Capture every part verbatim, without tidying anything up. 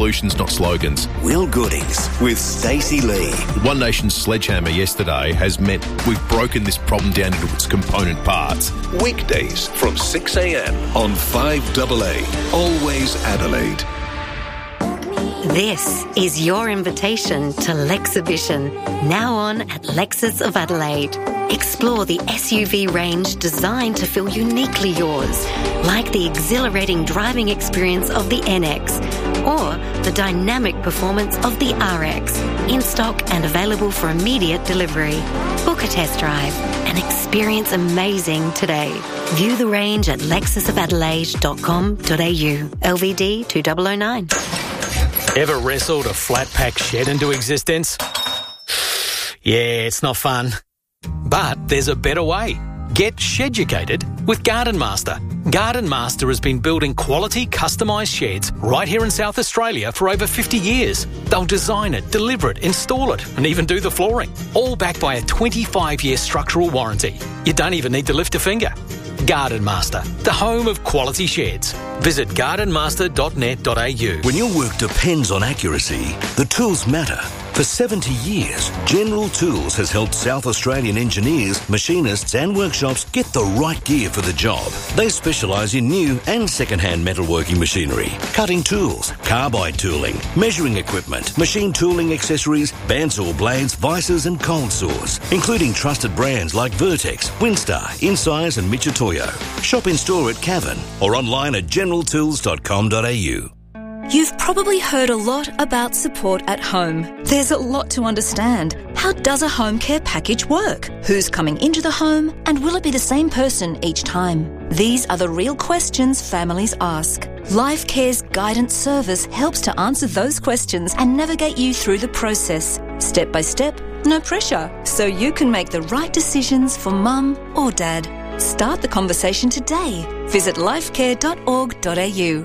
Solutions, not slogans. Will Goodings with Stacey Lee. One Nation's sledgehammer yesterday has meant we've broken this problem down into its component parts. Weekdays from six a.m. on five A A. Always Adelaide. This is your invitation to Lexhibition, now on at Lexus of Adelaide. Explore the S U V range designed to feel uniquely yours, like the exhilarating driving experience of the N X or the dynamic performance of the R X, in stock and available for immediate delivery. Book a test drive and experience amazing today. View the range at lexus of adelaide dot com dot a u. L V D two thousand nine. Ever wrestled a flat-pack shed into existence? Yeah, it's not fun. But there's a better way. Get sheducated with Garden Master. Garden Master has been building quality customised sheds right here in South Australia for over fifty years. They'll design it, deliver it, install it, and even do the flooring. All backed by a twenty-five year structural warranty. You don't even need to lift a finger. Garden Master, the home of quality sheds. Visit garden master dot net dot a u. When your work depends on accuracy, the tools matter. For seventy years, General Tools has helped South Australian engineers, machinists and workshops get the right gear for the job. They specialise in new and second-hand metalworking machinery, cutting tools, carbide tooling, measuring equipment, machine tooling accessories, bandsaw blades, vices and cold saws, including trusted brands like Vertex, Winstar, Insize and Michitoyo. Shop in store at Cavan or online at general tools dot com dot a u. You've probably heard a lot about support at home. There's a lot to understand. How does a home care package work? Who's coming into the home? And will it be the same person each time? These are the real questions families ask. Life Care's guidance service helps to answer those questions and navigate you through the process. Step by step, no pressure. So you can make the right decisions for mum or dad. Start the conversation today. Visit lifecare dot org dot a u.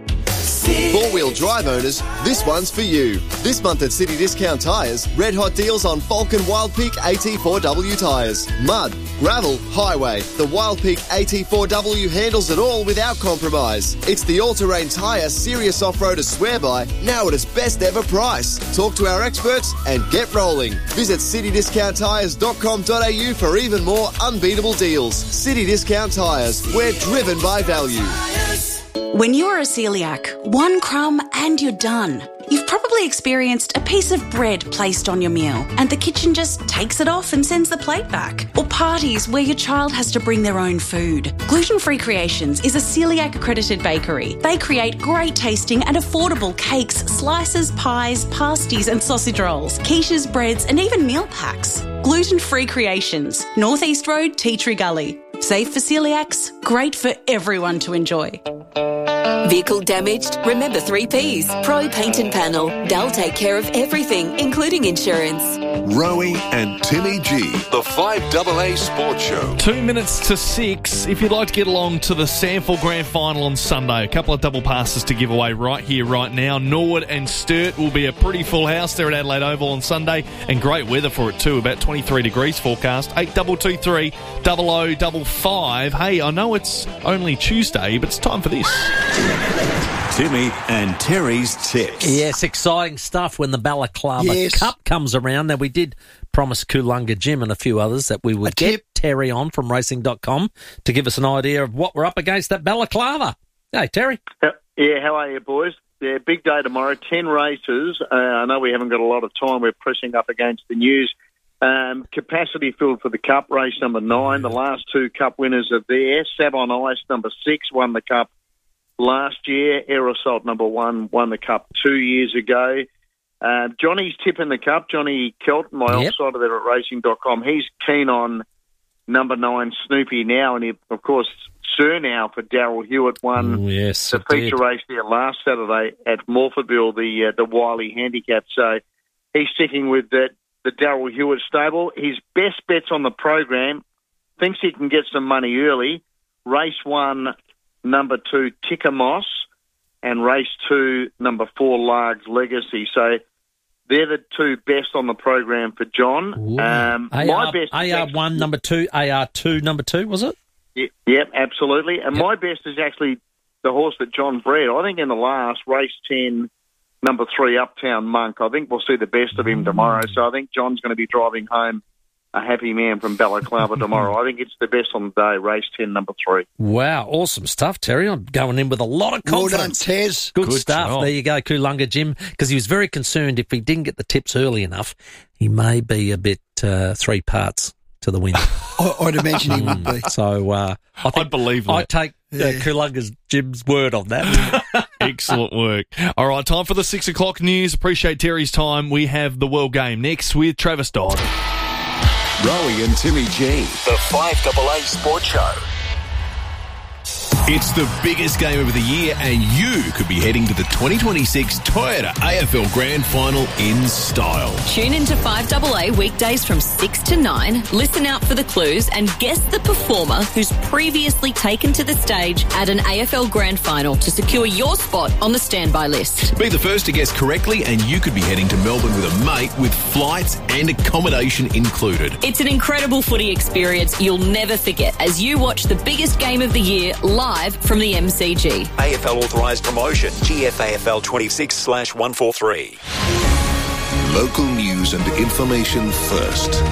Four-wheel drive owners, this one's for you. This month at City Discount Tyres, red hot deals on Falcon Wild Peak A T four W tyres. Mud, gravel, highway. The Wild Peak A T four W handles it all without compromise. It's the all-terrain tyre serious off-roaders swear by, now at its best ever price. Talk to our experts and get rolling. Visit city discount tyres dot com dot a u for even more unbeatable deals. City Discount Tyres, we're driven by value. When you're a celiac, one crumb and you're done. You've probably experienced a piece of bread placed on your meal and the kitchen just takes it off and sends the plate back. Or parties where your child has to bring their own food. Gluten-Free Creations is a celiac accredited bakery. They create great tasting and affordable cakes, slices, pies, pasties and sausage rolls, quiches, breads and even meal packs. Gluten-Free Creations, North East Road, Tea Tree Gully. Safe for celiacs, great for everyone to enjoy. Vehicle damaged? Remember three Ps. Pro Paint and Panel. They'll take care of everything, including insurance. Rowie and Timmy G, the five A A Sports Show. Two minutes to six. If you'd like to get along to the Samford Grand Final on Sunday, a couple of double passes to give away right here, right now. Norwood and Sturt will be a pretty full house there at Adelaide Oval on Sunday, and great weather for it too. About twenty-three degrees forecast. Eight double two three double o double five. Hey, I know it's only Tuesday, but it's time for this. Timmy and Terry's tips. Yes, exciting stuff when the Balaclava yes. Cup comes around. Now, we did promise Coolunga Jim and a few others that we would a get tip. Terry on from racing dot com to give us an idea of what we're up against at Balaclava. Hey, Terry. Yeah, how are you, boys? Yeah, big day tomorrow, ten races. Uh, I know we haven't got a lot of time. We're pressing up against the news. Um, capacity filled for the Cup, race number nine. The last two Cup winners are there. Savon Ice, number six, won the Cup last year. Aerosol, number one, won the Cup two years ago. Uh, Johnny's tipping the Cup. Johnny Kelton, my yep. offsider there at racing dot com. He's keen on number nine, Snoopy now. And, he, of course, Sir now for Daryl Hewitt won Ooh, yes, the feature did. race there last Saturday at Morphettville, the uh, the Wiley Handicap. So he's sticking with the, the Daryl Hewitt stable. His best bets on the program, thinks he can get some money early. Race one, number two, Tickamos, and race two, number four, Largs Legacy. So they're the two best on the program for John. Um, A R, my best A R one, number two, A R two, number two, was it? Yeah, yep, absolutely. And yep. my best is actually the horse that John bred. I think in the last, race ten, number three, Uptown Monk. I think we'll see the best of him tomorrow. So I think John's going to be driving home a happy man from Balaclava tomorrow. I think it's the best on the day, race ten, number three. Wow, awesome stuff, Terry. I'm going in with a lot of confidence. Well done, Tez. Good, Good stuff. job. There you go, Kulunga Jim, because he was very concerned if he didn't get the tips early enough, he may be a bit uh, three parts to the win. I, I'd imagine he would be. So uh, I think I believe that. I take uh, Yeah. Kulunga Jim's word on that. Excellent work. All right, time for the six o'clock news. Appreciate Terry's time. We have the World Game next with Travis Dodd. Rowie and Timmy G. The five A A Sports Show. It's the biggest game of the year, and you could be heading to the twenty twenty-six Toyota A F L Grand Final in style. Tune into five A A weekdays from six to nine, listen out for the clues and guess the performer who's previously taken to the stage at an A F L Grand Final to secure your spot on the standby list. Be the first to guess correctly, and you could be heading to Melbourne with a mate with flights and accommodation included. It's an incredible footy experience you'll never forget as you watch the biggest game of the year live from the M C G. A F L authorised promotion, G F A F L twenty-six slash one forty-three. Local news and information first.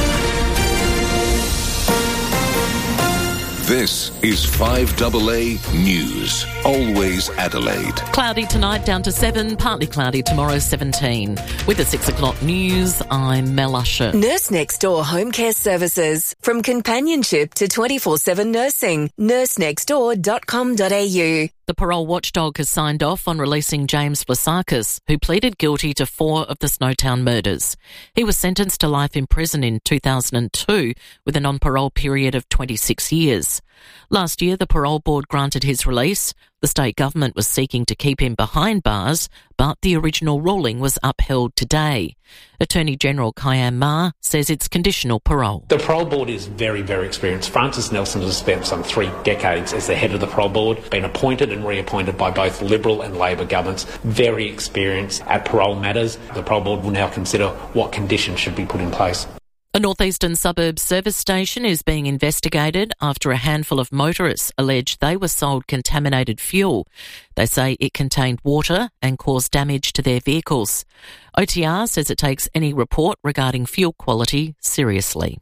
This is five A A News. Always Adelaide. Cloudy tonight, down to seven. Partly cloudy tomorrow, seventeen. With the six o'clock news, I'm Mel Usher. Nurse Next Door Home Care Services. From companionship to twenty-four seven nursing. nurse next door dot com dot a u. The parole watchdog has signed off on releasing James Vlasakis, who pleaded guilty to four of the Snowtown murders. He was sentenced to life in prison in two thousand two with a non-parole period of twenty-six years. Last year, the parole board granted his release. The state government was seeking to keep him behind bars, but the original ruling was upheld today. Attorney General Kyan Ma says it's conditional parole. The parole board is very, very experienced. Francis Nelson has spent some three decades as the head of the parole board, been appointed and reappointed by both Liberal and Labor governments, very experienced at parole matters. The parole board will now consider what conditions should be put in place. A northeastern suburb service station is being investigated after a handful of motorists alleged they were sold contaminated fuel. They say it contained water and caused damage to their vehicles. O T R says it takes any report regarding fuel quality seriously.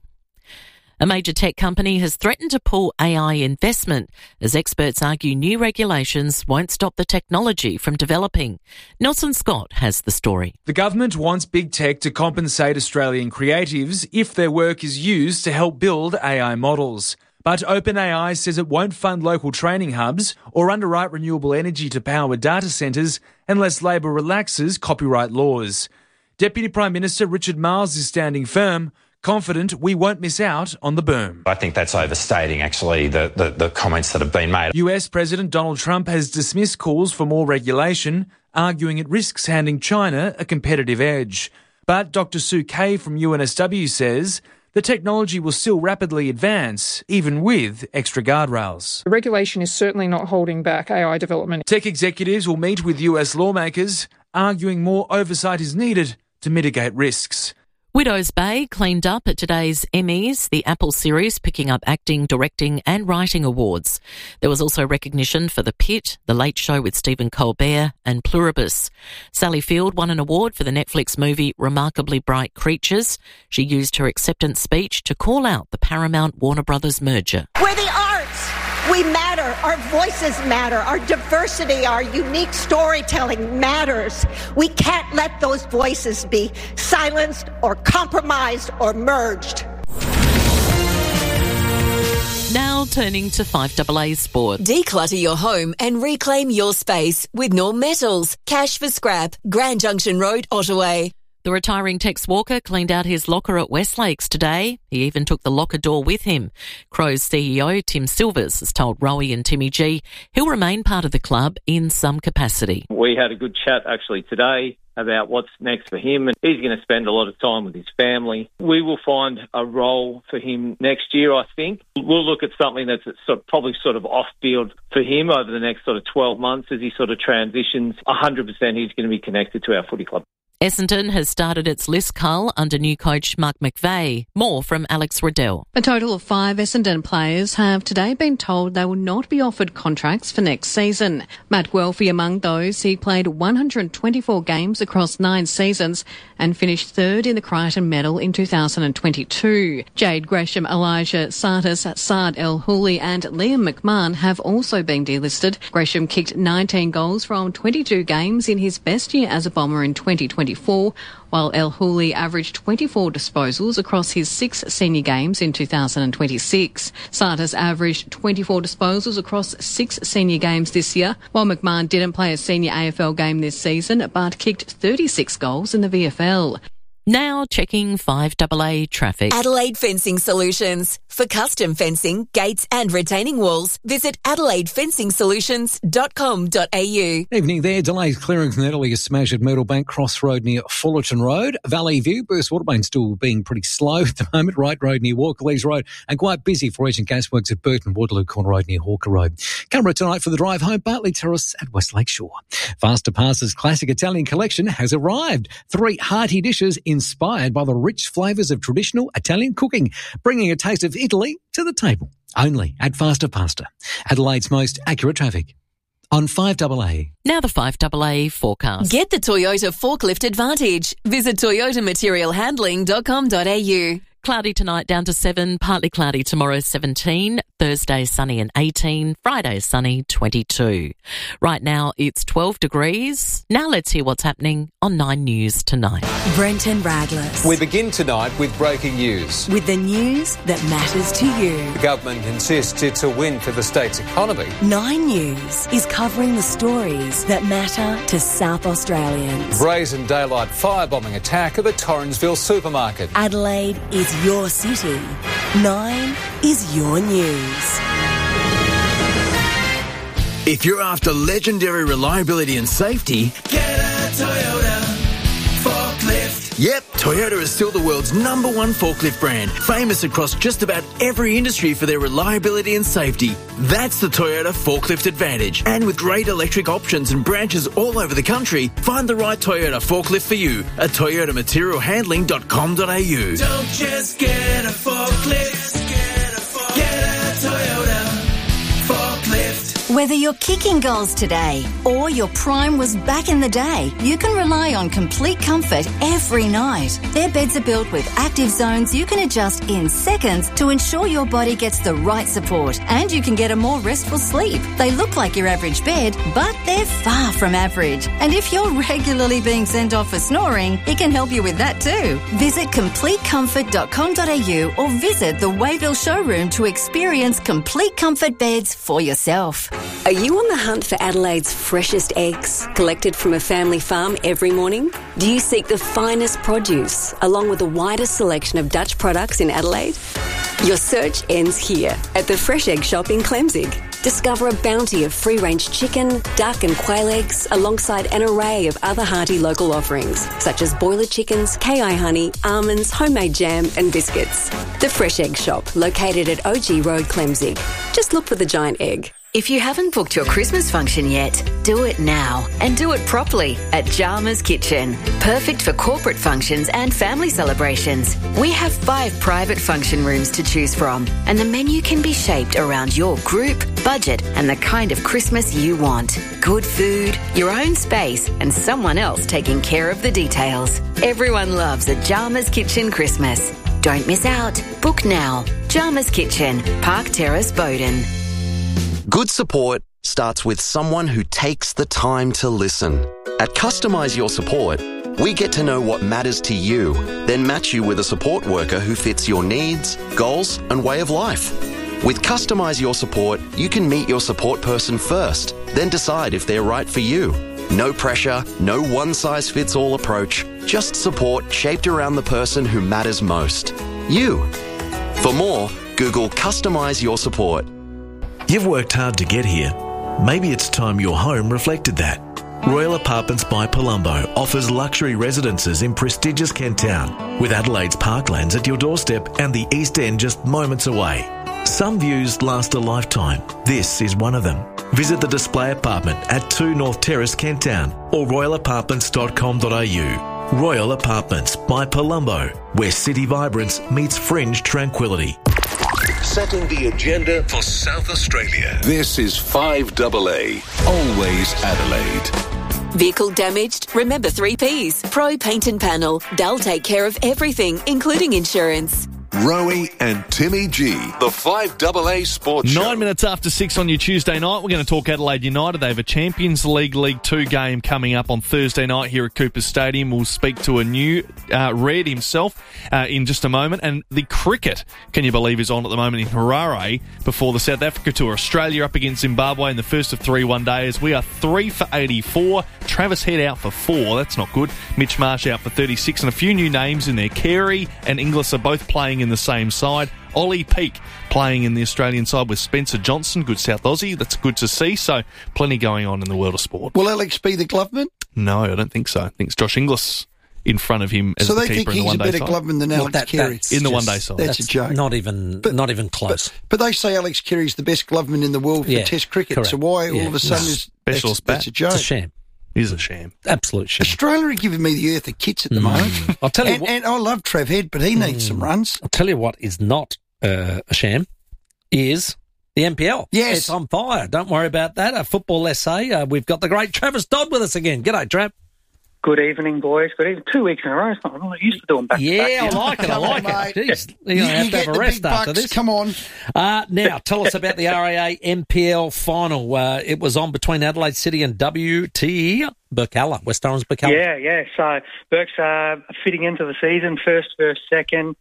A major tech company has threatened to pull A I investment as experts argue new regulations won't stop the technology from developing. Nelson Scott has the story. The government wants big tech to compensate Australian creatives if their work is used to help build A I models. But OpenAI says it won't fund local training hubs or underwrite renewable energy to power data centres unless Labor relaxes copyright laws. Deputy Prime Minister Richard Marles is standing firm, confident we won't miss out on the boom. I think that's overstating, actually, the, the, the comments that have been made. U S President Donald Trump has dismissed calls for more regulation, arguing it risks handing China a competitive edge. But Doctor Sue Kay from U N S W says the technology will still rapidly advance, even with extra guardrails. The regulation is certainly not holding back A I development. Tech executives will meet with U S lawmakers, arguing more oversight is needed to mitigate risks. Widows Bay cleaned up at today's Emmys, the Apple series picking up acting, directing and writing awards. There was also recognition for The Pit, The Late Show with Stephen Colbert and Pluribus. Sally Field won an award for the Netflix movie Remarkably Bright Creatures. She used her acceptance speech to call out the Paramount-Warner Brothers merger. We're the arts. We matter. Our voices matter. Our diversity, our unique storytelling matters. We can't let those voices be silenced or compromised or merged. Now turning to five A A Sport. Declutter your home and reclaim your space with Norm Metals. Cash for scrap. Grand Junction Road, Ottawa. The retiring Tex Walker cleaned out his locker at Westlakes today. He even took the locker door with him. Crows C E O Tim Silvers has told Rowie and Timmy G he'll remain part of the club in some capacity. We had a good chat actually today about what's next for him, and he's going to spend a lot of time with his family. We will find a role for him next year, I think. We'll look at something that's sort of, probably sort of off-field for him over the next sort of twelve months as he sort of transitions. one hundred percent he's going to be connected to our footy club. Essendon has started its list cull under new coach Mark McVeigh. More from Alex Riddell. A total of five Essendon players have today been told they will not be offered contracts for next season. Matt Guelphy among those. He played one hundred twenty-four games across nine seasons and finished third in the Crichton Medal in two thousand twenty-two. Jade Gresham, Elijah Sartis, Saad El Houli and Liam McMahon have also been delisted. Gresham kicked nineteen goals from twenty-two games in his best year as a Bomber in twenty twenty-four, while El Houli averaged twenty-four disposals across his six senior games in two thousand twenty-six. Sartis averaged twenty-four disposals across six senior games this year, while McMahon didn't play a senior A F L game this season but kicked thirty-six goals in the V F L. Now checking five A A traffic. Adelaide Fencing Solutions. For custom fencing, gates and retaining walls, visit adelaide fencing solutions dot com dot a u. Evening there. Delays clearing from the earlier smash at Myrtle Bank Cross Road near Fullerton Road. Valley View, Burst Waterbane still being pretty slow at the moment. Wright Road near Walkerleys Road and quite busy for Agent Gasworks at Burton Waterloo Corner Road near Hawker Road. Camera tonight for the drive home, Bartley Terrace at West Lake Shore. Faster Passes Classic Italian Collection has arrived. Three hearty dishes inspired by the rich flavours of traditional Italian cooking, bringing a taste of Italy to the table. Only at Faster Pasta. Adelaide's most accurate traffic. On five A A. Now the five A A forecast. Get the Toyota Forklift Advantage. Visit toyota material handling dot com dot a u. Cloudy tonight down to seven, partly cloudy tomorrow seventeen, Thursday sunny and eighteen, Friday sunny twenty-two. Right now it's twelve degrees. Now let's hear what's happening on Nine News tonight. Brenton Radless. We begin tonight with breaking news. With the news that matters to you. The government insists it's a win for the state's economy. Nine News is covering the stories that matter to South Australians. Brazen daylight firebombing attack at the Torrensville supermarket. Adelaide is your city. Nine is your news. If you're after legendary reliability and safety, get a Toyota forklift. Yep, Toyota is still the world's number one forklift brand, famous across just about every industry for their reliability and safety. That's the Toyota Forklift Advantage. And with great electric options and branches all over the country, find the right Toyota forklift for you at toyota material handling dot com dot a u. Don't just get a forklift, get a, forklift. Get a Toyota forklift. Whether you're kicking goals today or your prime was back in the day, you can rely on Complete Comfort every night. Their beds are built with active zones you can adjust in seconds to ensure your body gets the right support and you can get a more restful sleep. They look like your average bed, but they're far from average. And if you're regularly being sent off for snoring, it can help you with that too. Visit complete comfort dot com dot a u or visit the Wayville showroom to experience Complete Comfort beds for yourself. Are you on the hunt for Adelaide's freshest eggs, collected from a family farm every morning? Do you seek the finest produce, along with the widest selection of Dutch products in Adelaide? Your search ends here, at the Fresh Egg Shop in Clemzig. Discover a bounty of free-range chicken, duck and quail eggs, alongside an array of other hearty local offerings, such as boiler chickens, K I honey, almonds, homemade jam and biscuits. The Fresh Egg Shop, located at O G Road, Clemzig. Just look for the giant egg. If you haven't booked your Christmas function yet, do it now and do it properly at Jarmer's Kitchen. Perfect for corporate functions and family celebrations. We have five private function rooms to choose from and the menu can be shaped around your group, budget and the kind of Christmas you want. Good food, your own space and someone else taking care of the details. Everyone loves a Jarmer's Kitchen Christmas. Don't miss out. Book now. Jarmer's Kitchen, Park Terrace, Bowden. Good support starts with someone who takes the time to listen. At Customise Your Support, we get to know what matters to you, then match you with a support worker who fits your needs, goals, and way of life. With Customise Your Support, you can meet your support person first, then decide if they're right for you. No pressure, no one-size-fits-all approach, just support shaped around the person who matters most. You. For more, Google Customise Your Support. You've worked hard to get here. Maybe it's time your home reflected that. Royal Apartments by Palumbo offers luxury residences in prestigious Kent Town, with Adelaide's parklands at your doorstep and the East End just moments away. Some views last a lifetime. This is one of them. Visit the display apartment at two North Terrace, Kent Town, or royal apartments dot com dot a u. Royal Apartments by Palumbo, where city vibrance meets fringe tranquility. Setting the agenda for South Australia. This is five double A, always Adelaide. Vehicle damaged? Remember three Ps. Pro Paint and Panel. They'll take care of everything, including insurance. Rowie and Timmy G, the five double A Sports Show. Nine minutes after six on your Tuesday night, we're going to talk Adelaide United. They have a Champions League League Two game coming up on Thursday night here at Cooper Stadium. We'll speak to a new uh, Red himself uh, in just a moment. And the cricket, can you believe, is on at the moment in Harare before the South Africa tour. Australia up against Zimbabwe in the first of three one-days. We are three for eighty-four. Travis Head out for four. That's not good. Mitch Marsh out for thirty-six. And a few new names in there. Carey and Inglis are both playing in the same side. Ollie Peake playing in the Australian side with Spencer Johnson, good South Aussie. That's good to see. So plenty going on in the world of sport. Will Alex be the gloveman? No, I don't think so. I think it's Josh Inglis in front of him as so the they keeper think in the he's a one-day better side. gloveman than Well, Alex that- Carey. that's in the just- one-day side. That's, That's a joke. Not even, But- not even close. But, but they say Alex Carey's the best gloveman in the world for Yeah, Test cricket. correct. So why all Yeah. of a sudden No. is Specialist that's, that's a bat. joke? It's a sham. Is a sham. Absolute sham. Australia are giving me the earth of kits at the moment. I'll tell you and, what, and I love Trav Head, but he needs some runs. I'll tell you what is not uh, a sham is the N P L. Yes. It's on fire. Don't worry about that. A football essay. Uh, we've got the great Travis Dodd with us again. G'day, Trav. Good evening, boys. Good evening. Two weeks in a row. It's not, I'm not used to doing back Yeah, to I back. like it. I like it. Jeez, you're You, going to have you to get have a the rest big after bucks. this. Come on. Uh, now, tell us about the R A A N P L final. Uh, it was on between Adelaide City and W T Burkalla, West Orange Burkalla. Yeah, yeah. So Burke's uh, fitting into the season, first, first, second.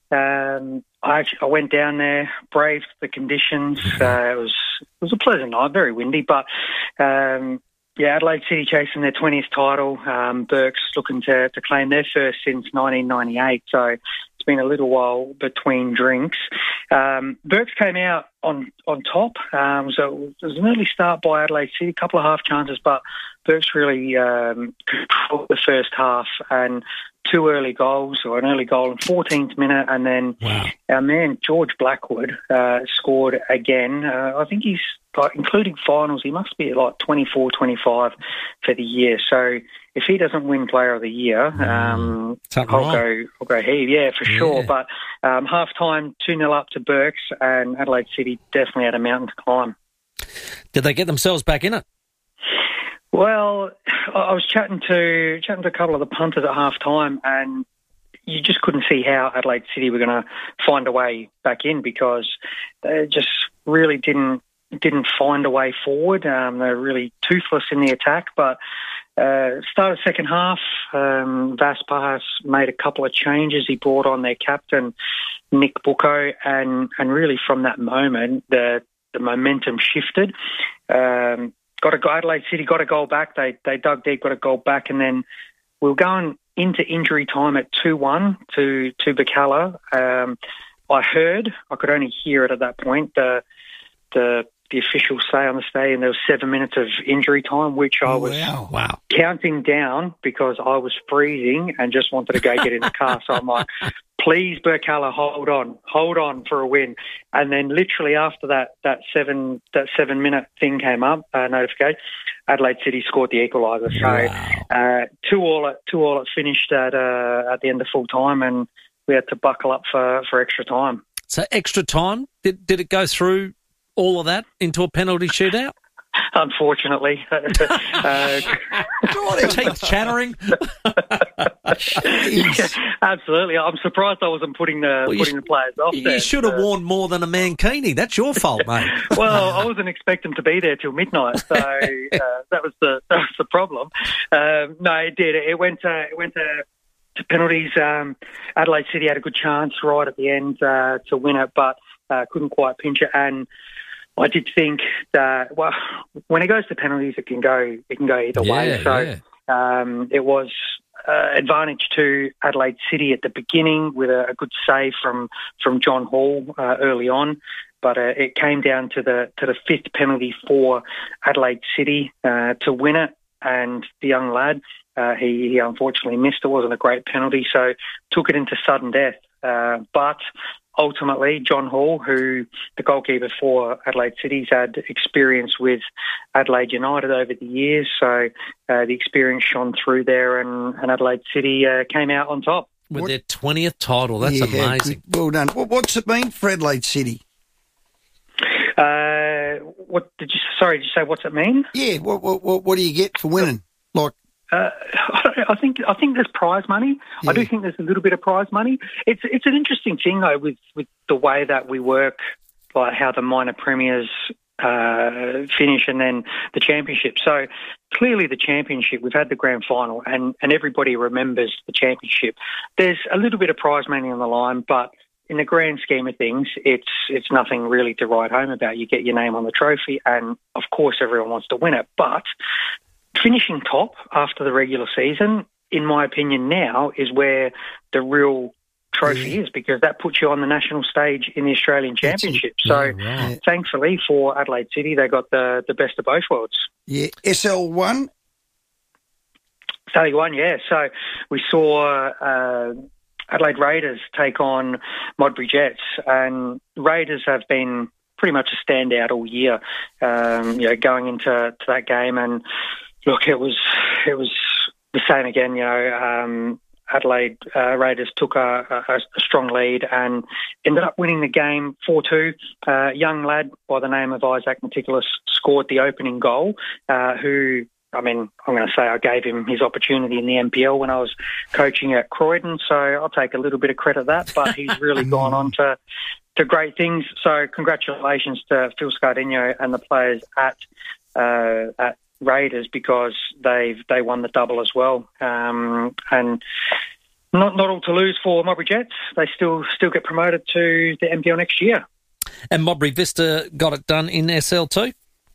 Um, I actually, I went down there, braved the conditions. Uh, it was it was a pleasant night, very windy, but um, yeah, Adelaide City chasing their twentieth title. Um, Burke's looking to, to claim their first since nineteen ninety-eight. So it's been a little while between drinks. Um, Burke's came out on on top. Um, so it was an early start by Adelaide City, a couple of half chances, but Burke's really um, controlled the first half and two early goals, or an early goal in fourteenth minute, and then wow. our man George Blackwood uh, scored again. Uh, I think he's, like, including finals, he must be at like twenty-four, twenty-five for the year. So if he doesn't win Player of the Year, um, I'll wrong. go, I'll go he, yeah, for Yeah. sure. But um, half time, two nil up to Burke's, and Adelaide City definitely had a mountain to climb. Did they get themselves back in it? Well, I was chatting to chatting to a couple of the punters at half time, and you just couldn't see how Adelaide City were going to find a way back in, because they just really didn't didn't find a way forward. Um, they were really toothless in the attack. But uh, start of second half, um, Vaspas made a couple of changes. He brought on their captain, Nick Bucco, and and really from that moment, the the momentum shifted. Um, Got a Adelaide City got a goal back. They they dug deep, got a goal back, and then we were going into injury time at two one to to Burkalla. Um, I heard, I could only hear it at that point. The the the officials say on the stadium there was seven minutes of injury time, which I was Wow. Wow. counting down because I was freezing and just wanted to go get in the car. So I'm like, please, Burkalla, hold on, hold on for a win. And then literally after that, that seven that seven minute thing came up, uh, notification, Adelaide City scored the equaliser. So uh, two all at two all it finished at uh, at the end of full time, and we had to buckle up for, for extra time. So extra time, did did it go through all of that into a penalty shootout? Unfortunately. uh, Teeth chattering. yeah, absolutely. I'm surprised I wasn't putting the Well, you putting sh- the players off there. You should have Uh, warned more than a Mankini. That's your fault, mate. well, I wasn't expecting to be there till midnight, so uh, that was the that was the problem. Um, no, it did. It went to it went to, to penalties. Um, Adelaide City had a good chance right at the end uh, to win it, but uh, couldn't quite pinch it. And I did think that, well, when it goes to penalties, it can go it can go either Yeah, way. So yeah. um, it was uh, advantage to Adelaide City at the beginning with a, a good save from from John Hall uh, early on, but uh, it came down to the to the fifth penalty for Adelaide City uh, to win it, and the young lad uh, he, he unfortunately missed. It wasn't a great penalty, so took it into sudden death. Uh, but ultimately, John Hall, who the goalkeeper for Adelaide City's had experience with Adelaide United over the years, so uh, the experience shone through there, and, and Adelaide City uh, came out on top. With What- their twentieth title. That's Yeah, amazing. good. Well done. What, what's it mean for Adelaide City? Uh, what did you? Sorry, did you say what's it mean? Yeah. What what what, what do you get for winning? Like, Uh, I think I think there's prize money. Yeah. I do think there's a little bit of prize money. It's it's an interesting thing though with, with the way that we work, like how the minor premiers uh, finish and then the championship. So clearly the championship, we've had the grand final, and, and everybody remembers the championship. There's a little bit of prize money on the line, but in the grand scheme of things, it's it's nothing really to write home about. You get your name on the trophy, and of course everyone wants to win it. But finishing top after the regular season, in my opinion now, is where the real trophy Yeah. is, because that puts you on the national stage in the Australian That's it. Championship. So Yeah, right. thankfully for Adelaide City, they got the, the best of both worlds. yeah, S L one. Sally one, yeah. So we saw uh, Adelaide Raiders take on Modbury Jets, and Raiders have been pretty much a standout all year. Um, you know, going into to that game, and look, it was it was the same again. You know, um, Adelaide uh, Raiders took a, a, a strong lead and ended up winning the game four two. Uh, young lad by the name of Isaac Meticulous scored the opening goal, uh, who, I mean, I'm going to say I gave him his opportunity in the N P L when I was coaching at Croydon, so I'll take a little bit of credit for that, but he's really gone on to to great things. So congratulations to Phil Scardino and the players at uh, at Raiders, because they've they won the double as well. Um, and not not all to lose for Modbury Jets. They still still get promoted to the N P L next year. And Modbury Vista got it done in S L too?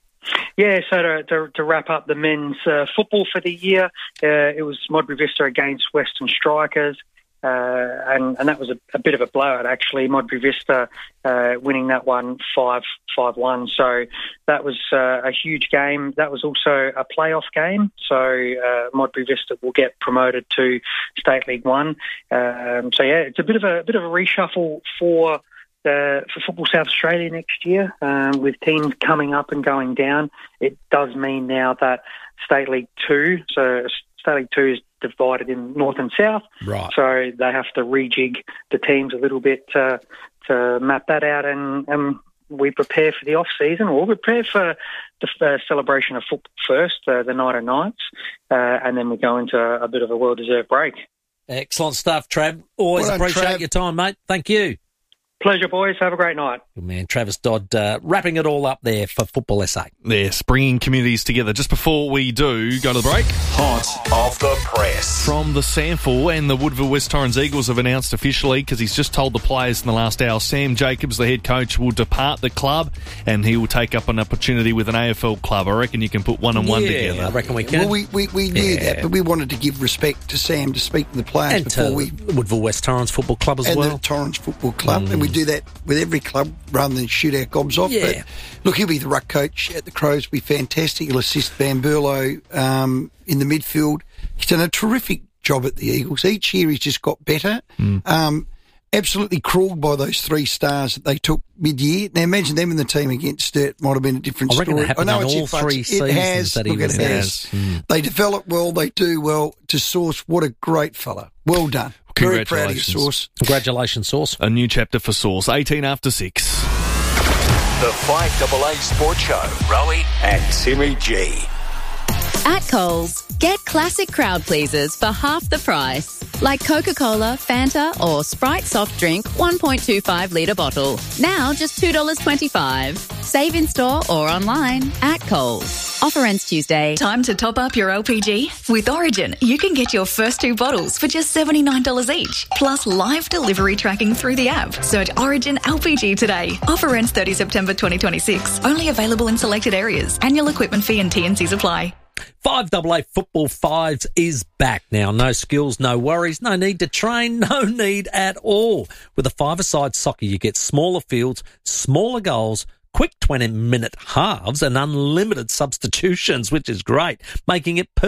Yeah, so to, to, to wrap up the men's uh, football for the year, uh, it was Modbury Vista against Western Strikers, uh, and, and that was a, a bit of a blowout, actually. Modbury Vista uh, winning that one five one. So that was uh, a huge game. That was also a playoff game, so uh, Modbury Vista will get promoted to State League One. Um, so yeah, it's a bit of a, a bit of a reshuffle for Uh, for Football South Australia next year, um, with teams coming up and going down. It does mean now that State League Two, so State League Two is divided in North and South, Right. so they have to rejig the teams a little bit to, to map that out, and, and we prepare for the off season, or we prepare for the uh, celebration of football first, uh, the night of nights, uh, and then we go into a, a bit of a well-deserved break. Excellent stuff, Trav. Always Well done, appreciate Trav. your time, mate. Thank you. Pleasure, boys. Have a great night. Good man, Travis Dodd, uh, wrapping it all up there for Football S A. Yes, bringing communities together. Just before we do go to the break, Hot off the press. from the Samful, and the Woodville West Torrens Eagles have announced officially, because he's just told the players in the last hour, Sam Jacobs, the head coach, will depart the club, and he will take up an opportunity with an A F L club. I reckon you can put one and one Yeah, together. I reckon we can. Well, we, we, we knew Yeah. that, but we wanted to give respect to Sam to speak to the players and before to we Woodville West Torrens Football Club as and well. the Torrens Football Club, and we do that with every club rather than shoot our gobs off. Yeah. But look, he'll be the ruck coach at the Crows. Be fantastic. He'll assist Van Burlo um, in the midfield. He's done a terrific job at the Eagles. Each year he's just got better. Um, absolutely crawled by those three stars that they took mid-year. Now imagine them in the team against Sturt. Might have been a different I reckon story. that happened know in it's all in flux. three It seasons has. that he Look, was it there. has. Mm. They develop well. They do well. To Source, what a great fella. Well done. Very proud of you, Congratulations. Source. Congratulations, Source. A new chapter for Source, eighteen after six. The five A A Sports Show. Rowie and Timmy G. At Coles, get classic crowd pleasers for half the price. Like Coca-Cola, Fanta or Sprite soft drink one point two five litre bottle. Now just two dollars twenty-five. Save in store or online at Coles. Offer ends Tuesday. Time to top up your L P G? With Origin, you can get your first two bottles for just seventy-nine dollars each, plus live delivery tracking through the app. Search Origin L P G today. Offer ends thirtieth September twenty twenty-six. Only available in selected areas. Annual equipment fee and T and Cs apply. Five A A Football Fives is back now. No skills, no worries, no need to train, no need at all. With a five-a-side soccer, you get smaller fields, smaller goals, quick twenty-minute halves and unlimited substitutions, which is great, making it perfect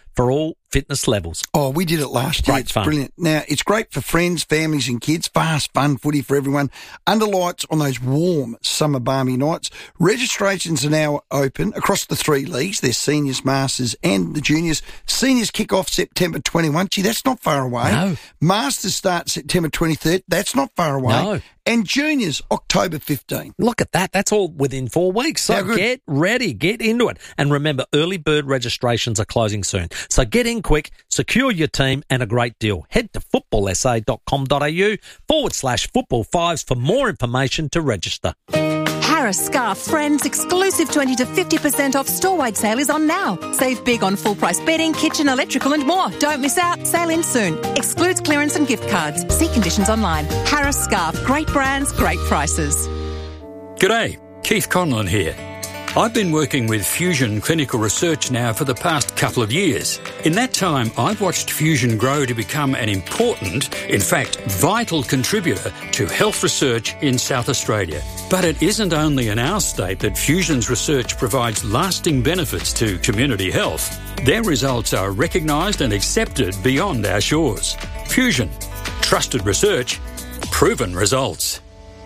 for all fitness levels. Oh, we did it last year. Great It's fun. brilliant. Now, it's great for friends, families and kids. Fast, fun footy for everyone. Under lights on those warm summer balmy nights. Registrations are now open across the three leagues. There's seniors, masters and the juniors. Seniors kick off September twenty-first. Gee, that's not far away. No. Masters start September twenty-third. That's not far away. No. And juniors, October fifteenth. Look at that. That's all within four weeks. So How good. get ready. Get into it. And remember, early bird registrations are closing soon. So get in quick, secure your team, and a great deal. Head to footballsa.com.au forward slash football fives for more information to register. Harris Scarf Friends exclusive twenty to fifty percent off store-wide sale is on now. Save big on full-price bedding, kitchen, electrical and more. Don't miss out. Sale ends soon. Excludes clearance and gift cards. See conditions online. Harris Scarf. Great brands, great prices. G'day, Keith Conlon here. I've been working with Fusion Clinical Research now for the past couple of years. In that time, I've watched Fusion grow to become an important, in fact, vital contributor to health research in South Australia. But it isn't only in our state that Fusion's research provides lasting benefits to community health. Their results are recognised and accepted beyond our shores. Fusion. Trusted research. Proven results.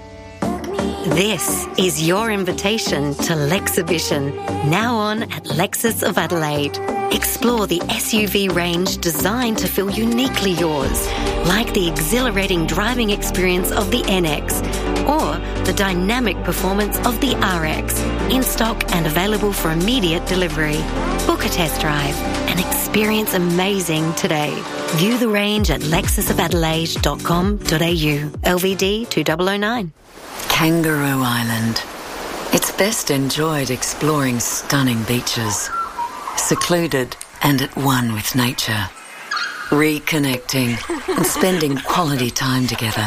This is your invitation to Lexhibition, now on at Lexus of Adelaide. Explore the S U V range designed to feel uniquely yours, like the exhilarating driving experience of the N X or the dynamic performance of the R X, in stock and available for immediate delivery. Book a test drive and experience amazing today. View the range at lexus of adelaide dot com dot a u. L V D two thousand nine. Kangaroo Island. It's best enjoyed exploring stunning beaches, secluded and at one with nature, reconnecting and spending quality time together.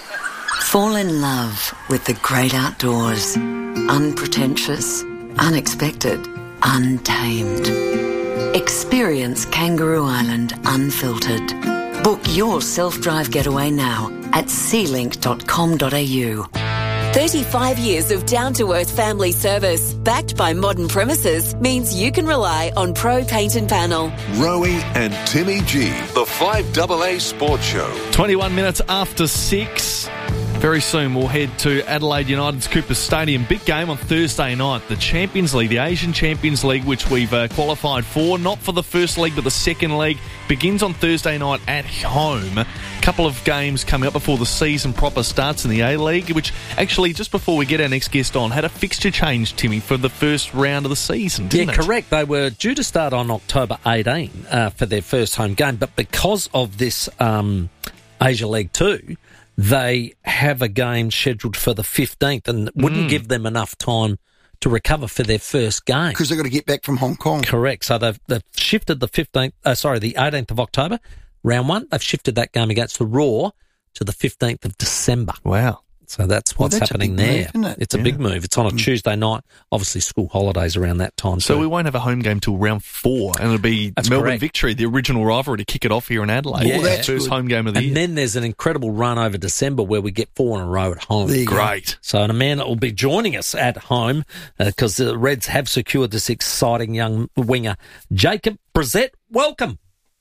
Fall in love with the great outdoors, unpretentious, unexpected, untamed. Experience Kangaroo Island unfiltered. Book your self-drive getaway now at sea link dot com dot a u. thirty-five years of down-to-earth family service, backed by modern premises, means you can rely on Pro Paint and Panel. Rowie and Timmy G, the five A A Sports Show. twenty-one minutes after six. Very soon we'll head to Adelaide United's Cooper Stadium. Big game on Thursday night. The Champions League, the Asian Champions League, which we've uh, qualified for. Not for the first leg, but the second leg. Begins on Thursday night at home. A couple of games coming up before the season proper starts in the A-League, which actually, just before we get our next guest on, had a fixture change, Timmy, for the first round of the season, didn't yeah, it? correct. They were due to start on October eighteenth uh, for their first home game, but because of this um, Asia League two, they have a game scheduled for the fifteenth and wouldn't Mm. give them enough time to recover for their first game. Because they've got to get back from Hong Kong. Correct. So they've, they've shifted the fifteenth, uh, sorry, the eighteenth of October, round one. They've shifted that game against the Raw to the fifteenth of December. Wow. So that's Well, what's that's a happening big there. move, isn't it? It's a Yeah. big move. It's on a Mm. Tuesday night. Obviously, school holidays around that time. So too. we won't have a home game till round four, and it'll be That's Melbourne correct. Victory, the original rivalry, to kick it off here in Adelaide. Yeah. That's first home game of the and year. then there's an incredible run over December where we get four in a row at home. There you go. Great. So a man that will be joining us at home because the Reds have secured this exciting young winger, Jacob Brissett. Welcome.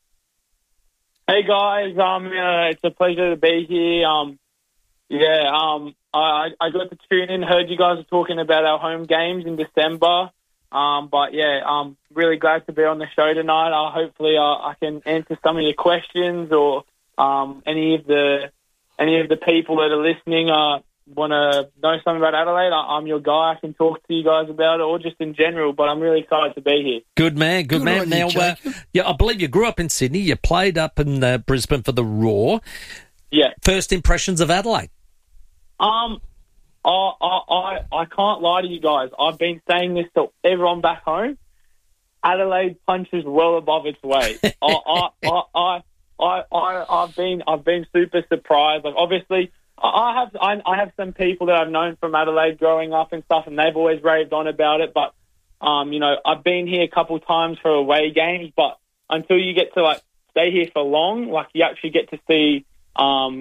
Hey guys, um, uh, it's a pleasure to be here. Um, yeah, um, I I got to tune in. Heard you guys were talking about our home games in December. Um, but yeah, I'm really glad to be on the show tonight. Uh, hopefully, uh, I can answer some of your questions, or um, any of the any of the people that are listening uh, want to know something about Adelaide. I, I'm your guy. I can talk to you guys about it, or just in general. But I'm really excited to be here. Good man, good, Good man. on you, Now, uh, Jacob. yeah, I believe you grew up in Sydney. You played up in uh, Brisbane for the Raw. Yeah. First impressions of Adelaide? Um, I, I, I, I can't lie to you guys. I've been saying this to everyone back home. Adelaide punches well above its weight. I, I, I, I, I, I, I've been, I've been super surprised. Like, obviously, I I have, I, I have some people that I've known from Adelaide growing up and stuff, and they've always raved on about it. But, um, you know, I've been here a couple times for away games, but until you get to like stay here for long, like you actually get to see, um.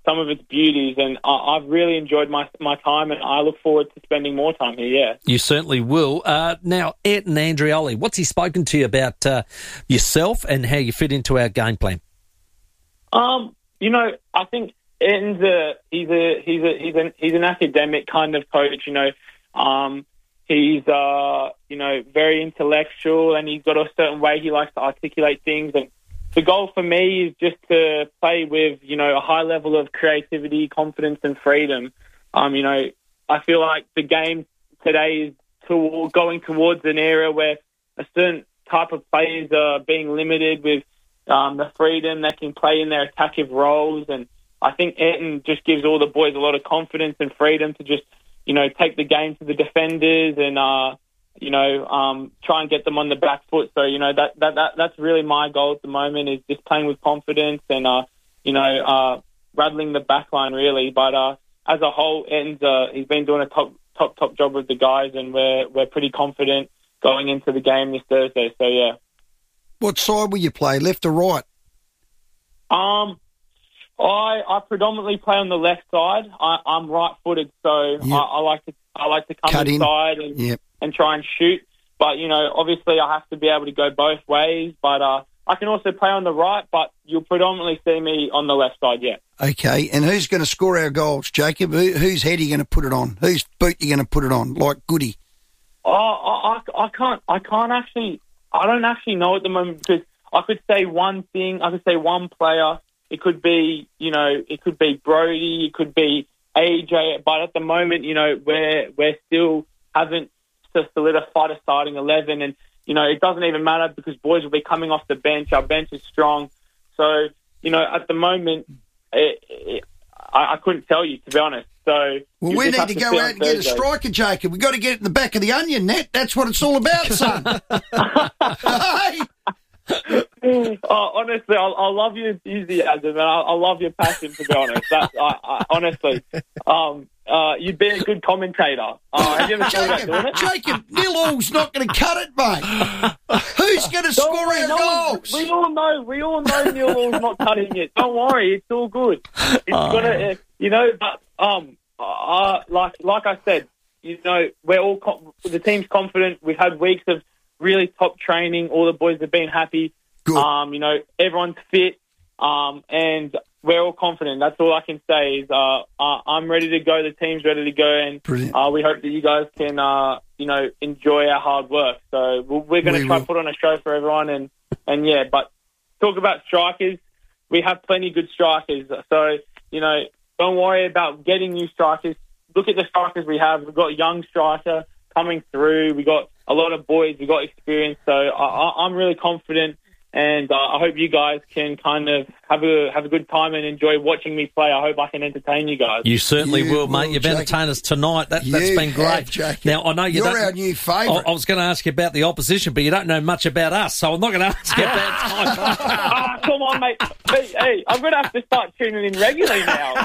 some of its beauties, and I, I've really enjoyed my my time, and I look forward to spending more time here. Yeah, you certainly will. Uh, now, Ayrton Andreoli, what's he spoken to you about uh, yourself and how you fit into our game plan? Um, you know, I think Ayrton's a he's a he's a he's an he's an academic kind of coach. You know, um, he's uh you know very intellectual, and he's got a certain way he likes to articulate things. And the goal for me is just to play with, you know, a high level of creativity, confidence, and freedom. Um, you know, I feel like the game today is to, going towards an era where a certain type of players are being limited with um, the freedom they can play in their attacking roles. And I think Ayrton just gives all the boys a lot of confidence and freedom to just, you know, take the game to the defenders and, uh, you know, um, try and get them on the back foot. So, you know, that, that, that that's really my goal at the moment, is just playing with confidence and, uh, you know, uh, rattling the back line, really. But uh, as a whole, Ayrton's, uh, he's been doing a top, top, top job with the guys, and we're we're pretty confident going into the game this Thursday. So, yeah. What side will you play, left or right? Um, I I predominantly play on the left side. I, I'm right-footed, so Yep. I, I like to I like to come Cut in. inside and Yep. and try and shoot. But, you know, obviously I have to be able to go both ways. But uh, I can also play on the right, but you'll predominantly see me on the left side, yeah. Okay, and who's going to score our goals, Jacob? Who, whose head are you going to put it on? Whose boot are you going to put it on, like Goody? Oh, I, I, I can't I can't actually, I don't actually know at the moment, because I could say one thing, I could say one player. It could be, you know, it could be Brody, it could be A J, but at the moment, you know, we're, we're still haven't solidified a starting eleven, and, you know, it doesn't even matter because boys will be coming off the bench. Our bench is strong. So, you know, at the moment, it, it, I, I couldn't tell you, to be honest. So Well, you we just need have to to go see out on and get a Thursday. striker, Jacob. We've got to get it in the back of the onion net. That's what it's all about, son. Hey! Oh, honestly, I, I love your enthusiasm and I, I love your passion. To be honest, that, I, I, honestly, um, uh, you'd be a good commentator. Uh, have you ever thought about doing Jacob, it? Jacob, Nilall's not going to cut it, mate. Who's going to Don't score worry, our no one- goals? We all know. We all know Nilall's not cutting it. Don't worry, it's all good. It's gonna, uh, you know. But um, uh, like like I said, you know, we're all com- the team's confident. We've had weeks of really top training. All the boys have been happy. Good. Um, you know, everyone's fit. Um, and we're all confident. That's all I can say is uh, uh, I'm ready to go. The team's ready to go, and Brilliant. uh, we hope that you guys can, uh, you know, enjoy our hard work. So we're, we're going We to try will. to put on a show for everyone, and, and yeah. But talk about strikers. We have plenty of good strikers. So, you know, don't worry about getting new strikers. Look at the strikers we have. We've got a young striker coming through. We got a lot of boys. We got experience. So I, I, I'm really confident. And uh, I hope you guys can kind of have a have a good time and enjoy watching me play. I hope I can entertain you guys. You certainly You will, will, mate. You've Jacob. entertained us tonight. That, that's You been great. have, Jacob. Now, I know you You're don't... our new favourite. I, I was going to ask you about the opposition, but you don't know much about us, so I'm not going to ask you about time. Ah, come on, mate. Hey, hey, I'm going to have to start tuning in regularly now.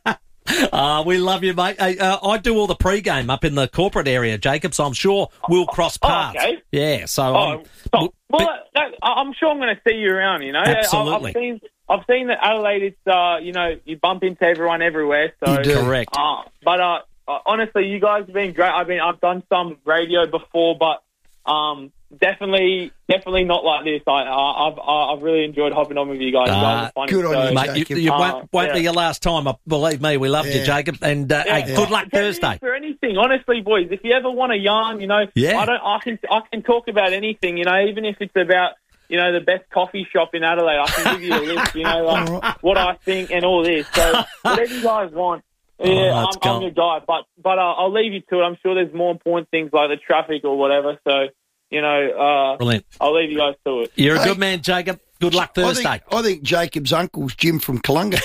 Uh, we love you, mate. Hey, uh, I do all the pre-game up in the corporate area, Jacob, so I'm sure we'll cross paths. Oh, okay. Yeah, so... Oh, I'm, stop. Well, that, that, I'm sure I'm going to see you around, you know. Absolutely. I've seen, I've seen that Adelaide, it's, uh, you know, you bump into everyone everywhere. So, You do. Correct. Uh, but uh, uh, honestly, you guys have been great. I've been, I've done some radio before, but um, definitely, definitely not like this. I, uh, I've, uh, I've really enjoyed hopping on with you guys. You guys Ah, are funny, good on so- you, Mate, you, Jacob. you Uh, won't, won't be yeah. your last time. uh, Believe me, we loved you, Yeah. Jacob. And uh, Yeah. hey, good luck Get me Thursday. for anything, honestly, boys. If you ever want a yarn, you know, Yeah. I don't. I can. I can talk about anything, you know, even if it's about, you know, the best coffee shop in Adelaide. I can give you a list, you know, like what I think and all this. So whatever you guys want. Yeah, Oh, I'm, that's I'm cool. your guy, but but uh, I'll leave you to it. I'm sure there's more important things like the traffic or whatever. So, you know, uh, Brilliant. I'll leave you guys to it. You're a Hey. good man, Jacob. Good luck I Thursday. think, I think Jacob's uncle's Jim from Kalunga.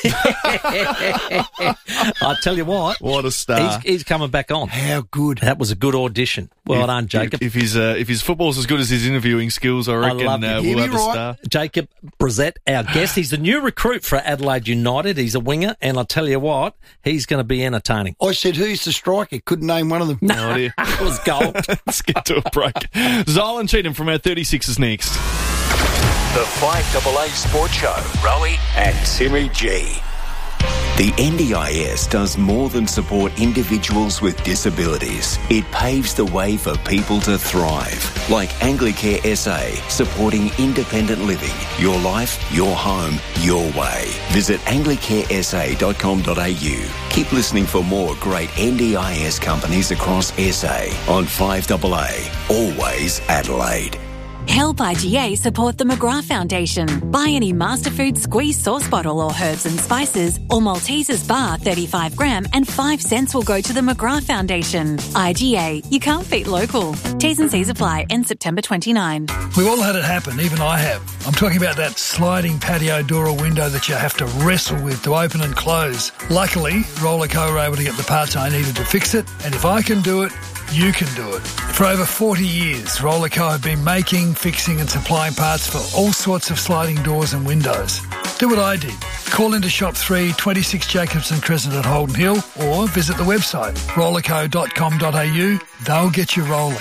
I tell you what, What a star. he's, he's coming back on. How good. That was a good audition. Well If- done, Jacob. If, if his uh, if his football's as good as his interviewing skills, I reckon love it. uh, Hear we'll me have a right. star. Jacob Brissett, our guest. He's the new recruit for Adelaide United. He's a winger, and I'll tell you what, he's going to be entertaining. I said, who's the striker? Couldn't name one of them. No idea. It was gold. Let's get to a break. Zylan Cheatham from our thirty-six is next. The five A A Sports Show, Rowie and Timmy G. The N D I S does more than support individuals with disabilities. It paves the way for people to thrive, like Anglicare S A, supporting independent living. Your life, your home, your way. Visit anglicare s a dot com dot a u. Keep listening for more great N D I S companies across S A on five A A. Always Adelaide. Help I G A support the McGrath Foundation. Buy any Masterfood squeeze sauce bottle or herbs and spices or Maltesers bar thirty-five gram and five cents will go to the McGrath Foundation. I G A, you can't beat local. T's and C's apply. End September twenty-ninth. We've all had it happen, even I have. I'm talking about that sliding patio door or window that you have to wrestle with to open and close. Luckily, Rollerco were able to get the parts I needed to fix it, and if I can do it, you can do it. For over forty years, Rollerco have been making, fixing and supplying parts for all sorts of sliding doors and windows. Do what I did. Call into Shop three, twenty-six Jacobson Crescent at Holden Hill or visit the website rollerco dot com dot a u. They'll get you rolling.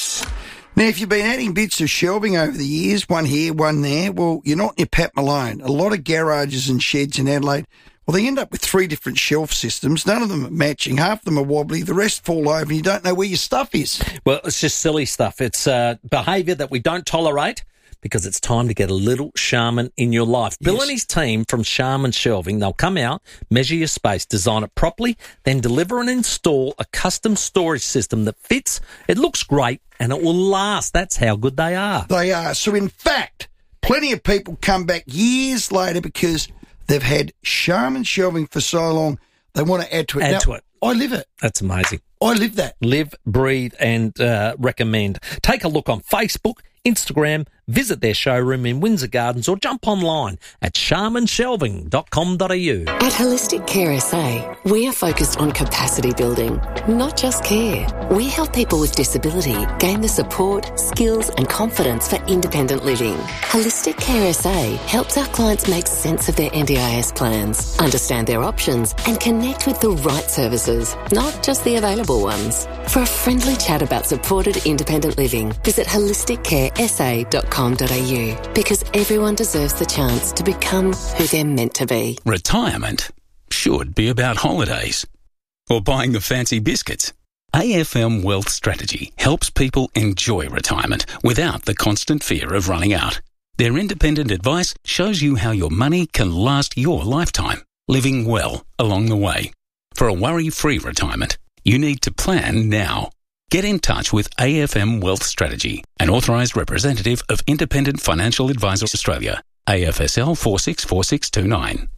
Now, if you've been adding bits of shelving over the years, one here, one there, well, you're not near Pat Malone. A lot of garages and sheds in Adelaide, well, they end up with three different shelf systems. None of them are matching. Half of them are wobbly. The rest fall over and you don't know where your stuff is. Well, it's just silly stuff. It's uh, behaviour that we don't tolerate because it's time to get a little Charmin in your life. Yes. Bill and his team from Charmin Shelving, they'll come out, measure your space, design it properly, then deliver and install a custom storage system that fits, it looks great, and it will last. That's how good they are. They are. So, in fact, plenty of people come back years later because they've had Charmin Shelving for so long, they want to add to it. Add now, to it. I live it. That's amazing. I live that. Live, breathe, and uh, recommend. Take a look on Facebook, Instagram, visit their showroom in Windsor Gardens or jump online at charmin shelving dot com dot a u. At Holistic Care S A, we are focused on capacity building, not just care. We help people with disability gain the support, skills and confidence for independent living. Holistic Care S A helps our clients make sense of their N D I S plans, understand their options and connect with the right services, not just the available ones. For a friendly chat about supported independent living, visit holistic care s a dot com dot a u because everyone deserves the chance to become who they're meant to be. Retirement should be about holidays or buying the fancy biscuits. A F M Wealth Strategy helps people enjoy retirement without the constant fear of running out. Their independent advice shows you how your money can last your lifetime, living well along the way. For a worry-free retirement, you need to plan now. Get in touch with A F M Wealth Strategy, an authorised representative of Independent Financial Advisors Australia, A F S L four six four six two nine.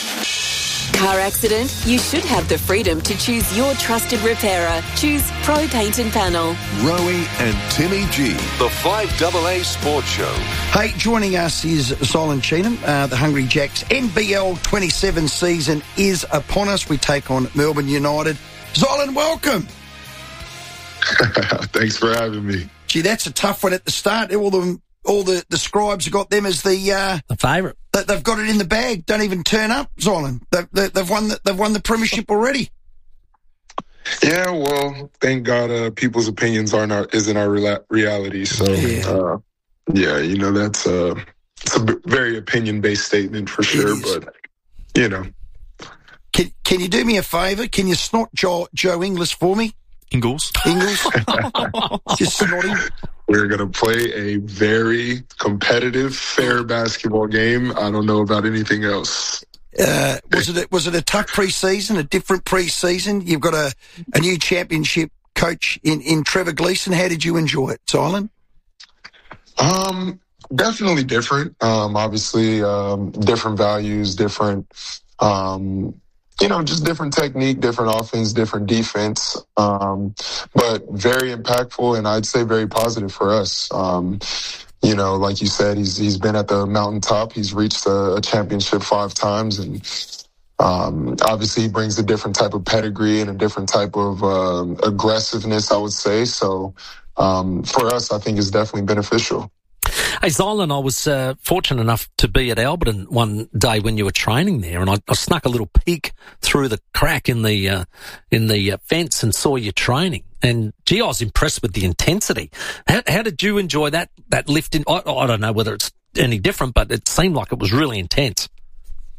Car accident? You should have the freedom to choose your trusted repairer. Choose Pro Paint and Panel. Rowie and Timmy G, the five A A Sports Show. Hey, joining us is Zolan Cheenham. Uh, the Hungry Jacks N B L twenty-seven season is upon us. We take on Melbourne United. Zolan, welcome. Thanks for having me. Gee, that's a tough one at the start. All the all the, the scribes have got them as the uh, the favourite. They, they've got it in the bag. Don't even turn up, Zolan. They, they, they've won the, they've won the premiership already. Yeah, well, thank God, uh, people's opinions aren't our, isn't our rela- reality. So, yeah. Uh, yeah, you know that's uh, it's a very opinion based statement for sure. But you know, can can you do me a favour? Can you snot Joe, Joe Inglis for me? Ingles. Ingles. Just snotting. We're going to play a very competitive, fair basketball game. I don't know about anything else. Uh, was it a, was it a tough pre-season, a different pre-season? You've got a, a new championship coach in, in Trevor Gleeson. How did you enjoy it, Zolan? Um, definitely different. Um, obviously, um, different values, different, um, you know, just different technique, different offense, different defense, um, but very impactful and I'd say very positive for us. Um, you know, like you said, he's he's been at the mountaintop. He's reached a, a championship five times, and um, obviously he brings a different type of pedigree and a different type of uh, aggressiveness, I would say. So um, for us, I think it's definitely beneficial. Hey, Zolan, I was uh, fortunate enough to be at Alberton one day when you were training there, and I, I snuck a little peek through the crack in the uh, in the uh, fence and saw you training. And, gee, I was impressed with the intensity. How, how did you enjoy that, that lift? In, I, I don't know whether it's any different, but it seemed like it was really intense.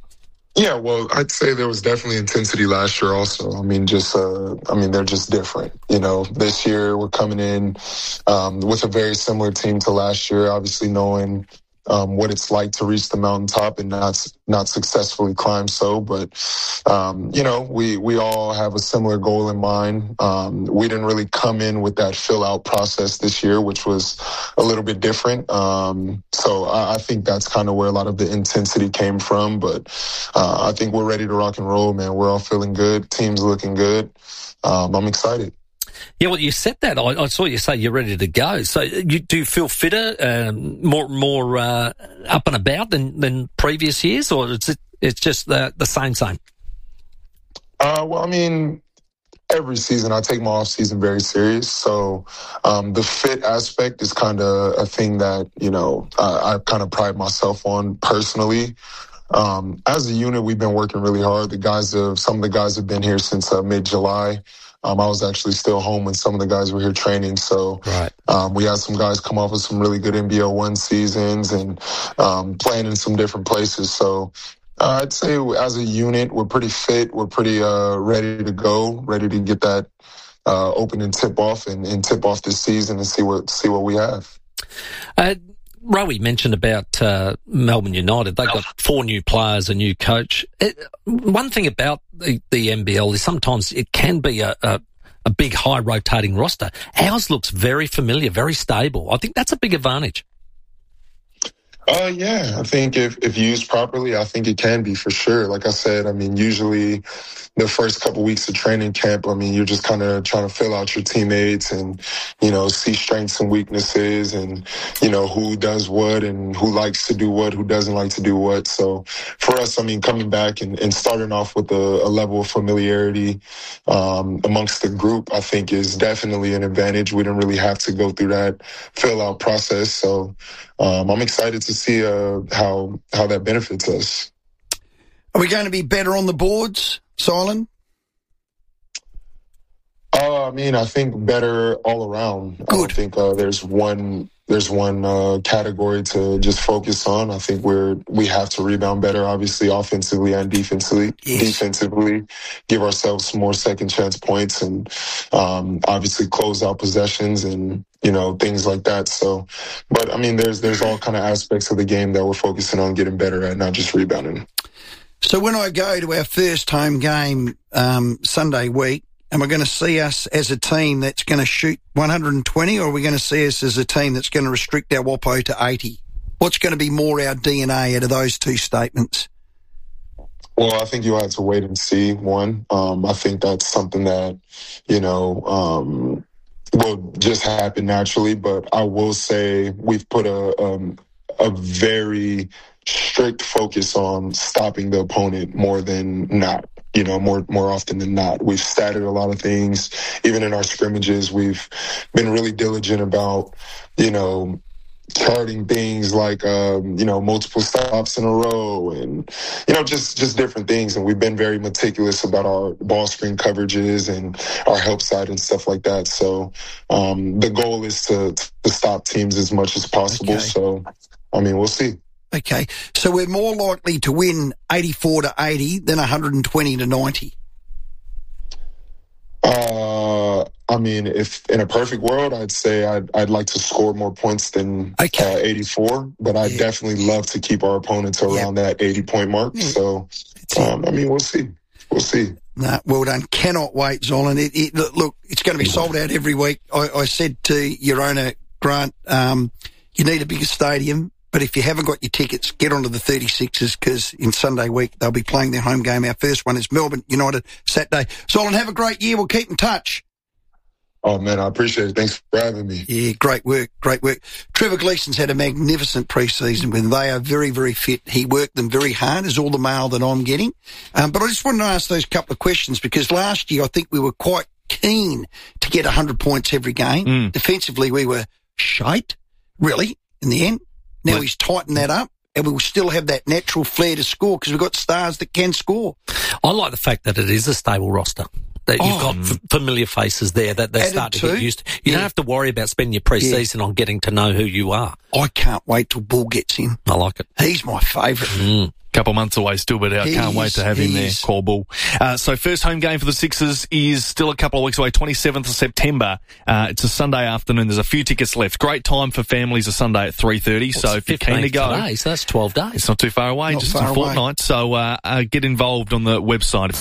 Yeah, well, I'd say there was definitely intensity last year also. I mean, just, uh, I mean, they're just different. You know, this year we're coming in um, with a very similar team to last year, obviously knowing um, what it's like to reach the mountaintop and not not successfully climb so. But, um, you know, we, we all have a similar goal in mind. Um, we didn't really come in with that fill-out process this year, which was a little bit different. Um, so I, I think that's kind of where a lot of the intensity came from. But uh, I think we're ready to rock and roll, man. We're all feeling good. Team's looking good. Um, I'm excited. Yeah, well, you said that. I, I saw you say you're ready to go. So you do you feel fitter, um, more more uh, up and about than, than previous years, or is it it's just the, the same same? Uh, well, I mean, every season I take my off season very serious. So um, the fit aspect is kind of a thing that, you know, I, I kind of pride myself on personally. Um, as a unit, we've been working really hard. The guys have, some of the guys have been here since uh, mid-July. Um, I was actually still home when some of the guys were here training. So right. um, we had some guys come off with some really good N B L one seasons and um, playing in some different places. So uh, I'd say as a unit, we're pretty fit. We're pretty uh, ready to go, ready to get that uh, open and tip off and, and tip off this season and see what see what we have. Uh, Rowie mentioned about uh, Melbourne United. They've got four new players, a new coach. It, one thing about the, the N B L is sometimes it can be a, a, a big, high rotating roster. Ours looks very familiar, very stable. I think that's a big advantage. Uh, yeah, I think if, if used properly, I think it can be for sure. Like I said, I mean, usually the first couple weeks of training camp, I mean, you're just kind of trying to fill out your teammates and, you know, see strengths and weaknesses and, you know, who does what and who likes to do what, who doesn't like to do what. So for us, I mean, coming back and, and starting off with a, a level of familiarity um, amongst the group, I think is definitely an advantage. We didn't really have to go through that fill out process. So um, I'm excited to see uh, how how that benefits us. Are we going to be better on the boards, Silen? Uh, I mean, I think better all around. Good. I don't think uh, there's one there's one uh, category to just focus on. I think we're we have to rebound better, obviously, offensively and defensively. Yes. Defensively, give ourselves some more second chance points, and um, obviously close out possessions and, you know, things like that. So, but I mean, there's there's all kind of aspects of the game that we're focusing on getting better at, not just rebounding. So when I go to our first home game um, Sunday week, am I going to see us as a team that's going to shoot one hundred twenty, or are we going to see us as a team that's going to restrict our WAPO to eighty? What's going to be more our D N A out of those two statements? Well, I think you'll have to wait and see, one. Um, I think that's something that, you know, um, will just happen naturally. But I will say we've put a um, a very strict focus on stopping the opponent more than not. You know, more more often than not. We've statted a lot of things. Even in our scrimmages, we've been really diligent about, you know, charting things like, um, you know, multiple stops in a row and, you know, just, just different things. And we've been very meticulous about our ball screen coverages and our help side and stuff like that. So um, the goal is to, to stop teams as much as possible. Okay. So, I mean, we'll see. Okay, so we're more likely to win eighty-four to eighty than one hundred twenty to ninety. Uh, I mean, if in a perfect world, I'd say I'd I'd like to score more points than okay. uh, eighty-four, but I yeah. definitely love to keep our opponents around yeah. that eighty point mark. Yeah. So, um, I mean, we'll see. We'll see. Nah, well done. Cannot wait, Zolan. It, it, look, it's going to be sold out every week. I, I said to your owner, Grant, um, you need a bigger stadium. But if you haven't got your tickets, get onto the thirty-sixers because in Sunday week they'll be playing their home game. Our first one is Melbourne United Saturday. Zolan, have a great year. We'll keep in touch. Oh, man, I appreciate it. Thanks for having me. Yeah, great work, great work. Trevor Gleeson's had a magnificent pre-season with them. They are very, very fit. He worked them very hard, is all the mail that I'm getting. Um, but I just wanted to ask those couple of questions because last year I think we were quite keen to get one hundred points every game. Mm. Defensively, we were shite, really, in the end. Now he's tightened that up, and we'll still have that natural flair to score because we've got stars that can score. I like the fact that it is a stable roster. That you've oh, got f- familiar faces there that they start to too. get used to. You yeah. don't have to worry about spending your pre-season yeah. on getting to know who you are. I can't wait till Bull gets in. I like it. He's my favourite. Mm. Couple months away still, but I He can't is, wait to have him he there. is. Call ball. Uh, so first home game for the Sixers is still a couple of weeks away, twenty-seventh of September. Uh, it's a Sunday afternoon. There's a few tickets left. Great time for families, a Sunday at three thirty. So if you're keen to go, today, so that's twelve days. It's not too far away, Not just far a away. fortnight. So uh, uh, get involved on the website.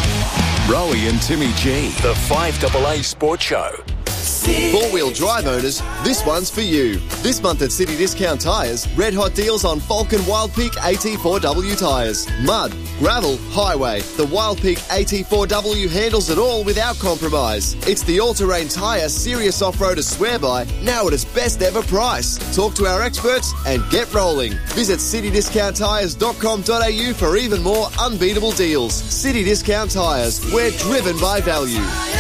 Rowie and Timmy G, the five double A Sports Show. Four-wheel drive owners, this one's for you. This month at City Discount Tyres, red hot deals on Falcon Wild Peak A T four W tyres. Mud, gravel, highway. The Wild Peak A T four W handles it all without compromise. It's the all-terrain tyre serious off-roaders swear by, now at its best ever price. Talk to our experts and get rolling. Visit city discount tyres dot com dot a u for even more unbeatable deals. City Discount Tyres, we're driven by value.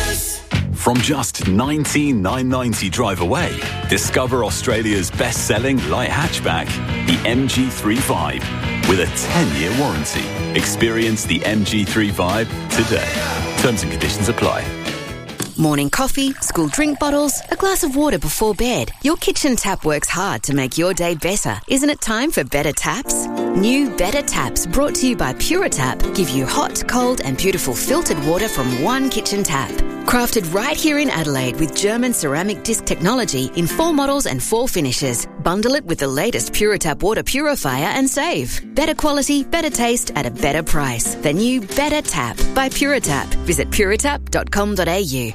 From just nineteen thousand nine hundred ninety drive away, discover Australia's best-selling light hatchback, the M G three Vibe, with a ten-year warranty. Experience the M G three Vibe today. Terms and conditions apply. Morning coffee, school drink bottles, a glass of water before bed. Your kitchen tap works hard to make your day better. Isn't it time for better taps? New Better Taps, brought to you by Puritap, give you hot, cold and beautiful filtered water from one kitchen tap. Crafted right here in Adelaide with German ceramic disc technology in four models and four finishes. Bundle it with the latest Puritap water purifier and save. Better quality, better taste at a better price. The new Better Tap by Puritap. Visit puritap dot com dot a u.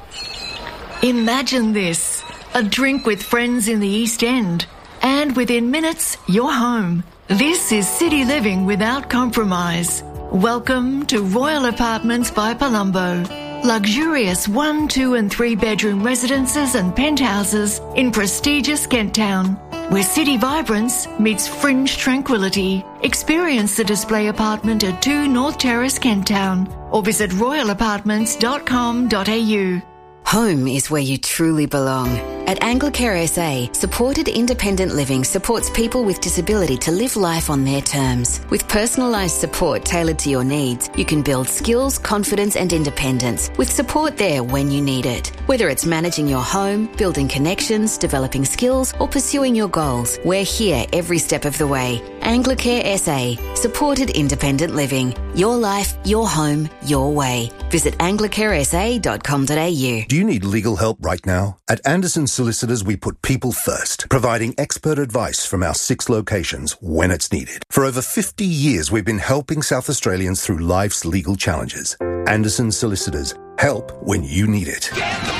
Imagine this, a drink with friends in the East End, and within minutes, you're home. This is city living without compromise. Welcome to Royal Apartments by Palumbo. Luxurious one, two and three bedroom residences and penthouses in prestigious Kent Town, where city vibrance meets fringe tranquility. Experience the display apartment at two North Terrace, Kent Town, or visit royal apartments dot com dot a u. Home is where you truly belong. At Anglicare S A, supported independent living supports people with disability to live life on their terms. With personalised support tailored to your needs, you can build skills, confidence and independence with support there when you need it. Whether it's managing your home, building connections, developing skills or pursuing your goals, we're here every step of the way. Anglicare S A, supported independent living. Your life, your home, your way. Visit anglicare s a dot com dot a u. Do you need legal help right now? At Anderson Solicitors, we put people first, providing expert advice from our six locations when it's needed. For over fifty years, we've been helping South Australians through life's legal challenges. Anderson Solicitors, help when you need it.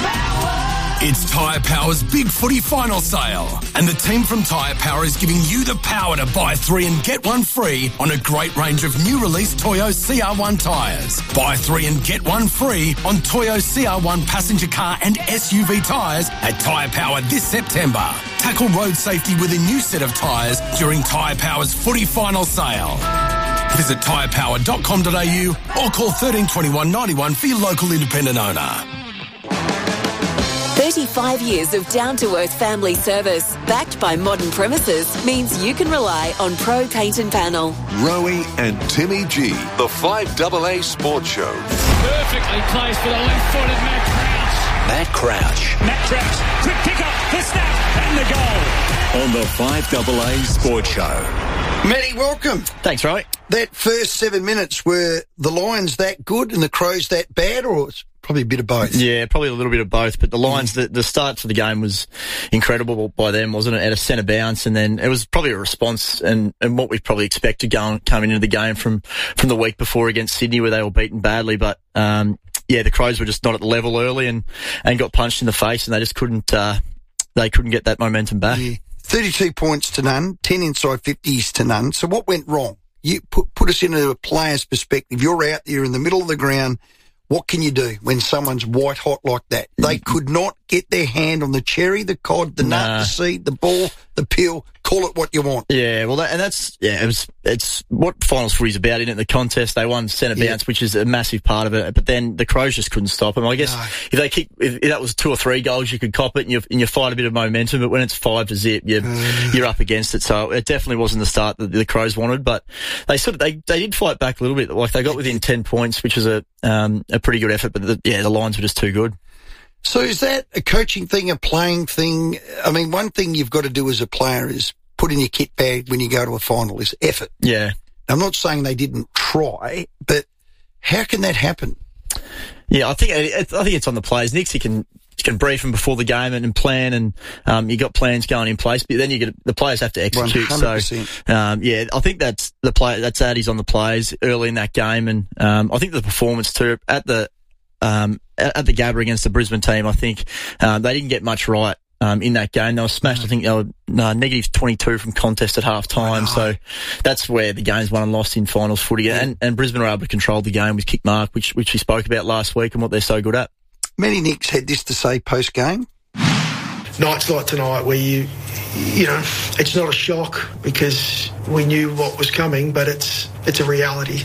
It's Tyre Power's Big Footy Final Sale, and the team from Tyre Power is giving you the power to buy three and get one free on a great range of new release Toyo C R one tyres. Buy three and get one free on Toyo C R one passenger car and S U V tyres at Tyre Power this September. Tackle road safety with a new set of tyres during Tyre Power's Footy Final Sale. Visit tyre power dot com dot a u or call thirteen twenty-one ninety-one for your local independent owner. thirty-five years of down-to-earth family service, backed by Modern Premises, means you can rely on Pro Paint and Panel. Rowie and Timmy G, the five double A Sports Show. Perfectly placed for the left-footed Matt Crouch. Matt Crouch. Matt Crouch, quick pick up, the snap, and the goal. On the five double A Sports Show. Matty, welcome. Thanks, Rowie. That first seven minutes, were the Lions that good and the Crows that bad, or it's probably a bit of both? Yeah, probably a little bit of both. But the Lions, the, the start to the game was incredible by them, wasn't it? At a centre bounce, and then it was probably a response and, and what we probably expected going coming into the game from, from the week before against Sydney, where they were beaten badly. But um, yeah, the Crows were just not at the level early and, and got punched in the face, and they just couldn't uh, they couldn't get that momentum back. Yeah. thirty-two points to none, ten inside fifties to none. So what went wrong? You put, put us into a player's perspective. You're out there in the middle of the ground. What can you do when someone's white hot like that? They could not get their hand on the cherry, the cod, the Nah. nut, the seed, the ball, the peel. Call it what you want. Yeah, well, that, and that's yeah, it was it's what finals footy's about, isn't it? The contest, they won centre Yeah. bounce, which is a massive part of it. But then the Crows just couldn't stop them. I guess No. if they keep, if, if that was two or three goals, you could cop it and you and you fight a bit of momentum. But when it's five to zip, you you're up against it. So it definitely wasn't the start that the Crows wanted. But they sort of they they did fight back a little bit. Like they got within ten points, which was a um a pretty good effort. But the, yeah, the Lions were just too good. So is that a coaching thing, a playing thing? I mean, one thing you've got to do as a player is put in your kit bag when you go to a final is effort. Yeah. I'm not saying they didn't try, but how can that happen? Yeah, I think I think it's on the players. Nix, you can you can brief them before the game and, and plan, and um, you got plans going in place, but then you get the players have to execute. one hundred percent. So um, yeah, I think that's the play. That's Addy's on the players early in that game, and um, I think the performance too at the um, at the Gabba against the Brisbane team. I think um, they didn't get much right. Um, in that game, they were smashed. I think they were uh, negative twenty-two from contest at half time. So that's where the game's won and lost in finals footy. Yeah. And, and Brisbane were able to control the game with kick mark, which which we spoke about last week, and what they're so good at. Matty Nix had this to say post game. Nights like tonight, where you, you know, it's not a shock because we knew what was coming, but it's it's a reality.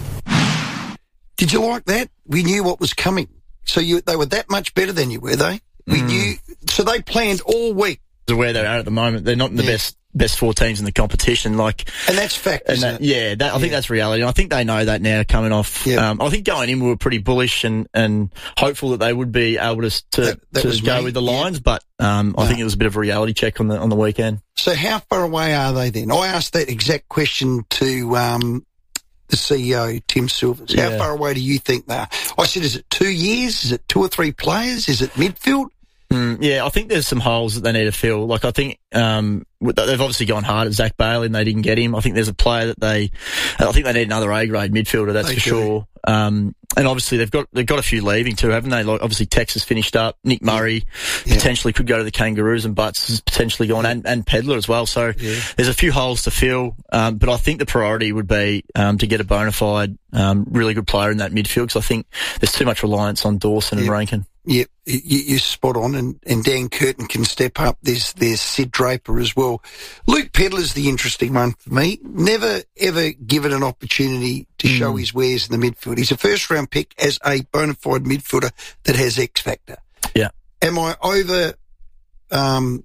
Did you like that? We knew what was coming. So you they were that much better than you, were they? We mm. knew. So they planned all week. Where they are at the moment, they're not in the yeah. best best four teams in the competition. Like, and that's fact, and isn't that, it? Yeah, that, I yeah. think that's reality. And I think they know that now coming off. Yeah. Um, I think going in we were pretty bullish and, and hopeful that they would be able to to, that, that to go me. with the Lions, yeah. but um, I no. think it was a bit of a reality check on the on the weekend. So how far away are they then? I asked that exact question to um, the C E O, Tim Silvers. How Yeah. far away do you think they are? I said, is it two years? Is it two or three players? Is it midfield? Mm, yeah, I think there's some holes that they need to fill. Like, I think um, they've obviously gone hard at Zach Bailey and they didn't get him. I think there's a player that they, I think they need another A-grade midfielder, that's They for do. sure. Um, and obviously they've got they've got a few leaving too, haven't they? Like, obviously Texas finished up. Nick Murray Yeah. potentially could go to the Kangaroos, and Butts is potentially gone, and, and Pedler as well. So Yeah. there's a few holes to fill. Um, but I think the priority would be um, to get a bona fide, um, really good player in that midfield, because I think there's too much reliance on Dawson and Yeah. Rankin. Yep, you, you're spot on, and, and Dan Curtin can step up. There's there's Sid Draper as well. Luke Pedler's the interesting one for me. Never, ever given an opportunity to show Mm. his wares in the midfield. He's a first-round pick as a bona fide midfielder that has X-factor. Yeah. Am I over um,